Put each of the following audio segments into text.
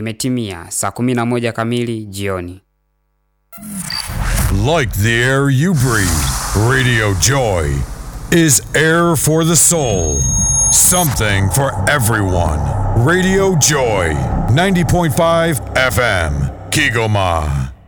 Imetimia saa 11 kamili jioni. Like the air you breathe, Radio Joy is air for the soul. Something for everyone. Radio Joy, 90.5 FM, Kigoma.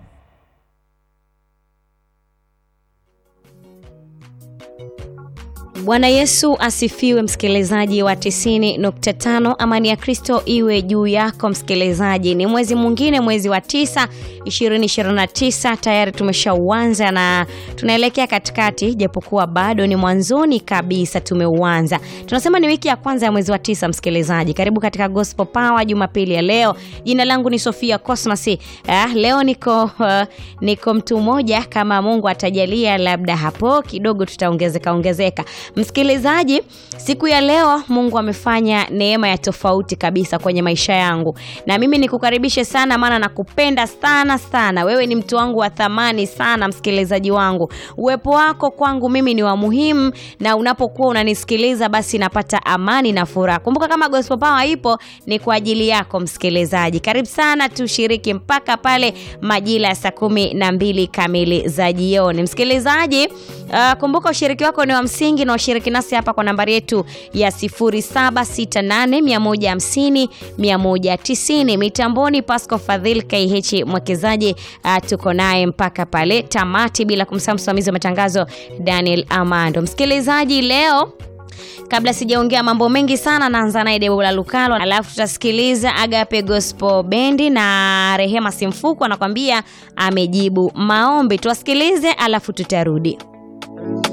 Bwana Yesu asifiwe, msikilizaji wa 90.5. Amani ya Kristo iwe juu yako msikilizaji. Ni mwezi mwingine, mwezi wa 9 2029, tayari tumeshauanza na tunaelekea katikati, japokuwa bado ni mwanzoni kabisa tumeuanza. Tunasema ni wiki ya kwanza ya mwezi wa 9 msikilizaji. Karibu katika Gospel Power Jumapili ya leo. Jina langu ni Sofia Cosmas. Leo niko mtu mmoja, kama Mungu atajalia labda hapo kidogo tutaongezeka. Msikilizaji, siku ya leo Mungu amefanya neema ya tofauti kabisa kwenye maisha yangu. Na mimi nikukaribishe sana, maana nakupenda sana. Wewe ni mtu wangu wa thamani sana msikilizaji wangu. Uwepo wako kwangu mimi ni wa muhimu, na unapokuwa unanisikiliza basi napata amani na furaha. Kumbuka kama Gospel Power ipo ni kwa ajili yako msikilizaji. Karibu sana tushiriki mpaka pale majira ya saa 12 kamili za jioni. Msikilizaji, kumbuka ushiriki wako ni wa msingi, na ushiriki nasi hapa kwa nambari yetu ya 0768150190. Mitamboni Pasco Fadhil KH mwekezaji, tuko naye mpaka pale tamati, bila kumsahau msimamizi wa matangazo Daniel Amando. Msikilizaji, leo kabla sijaongea mambo mengi sana, naanza naye Debola Lukalo, alafu tutasikiliza Agape Gospel Band na Rehema Simfuko anakuambia amejibu maombi. Tuwasikilize alafu tutarudi.